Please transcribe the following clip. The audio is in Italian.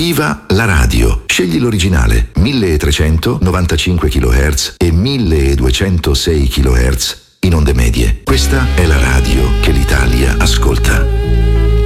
Viva la radio! Scegli l'originale 1395 kHz e 1206 kHz in onde medie. Questa è la radio che l'Italia ascolta.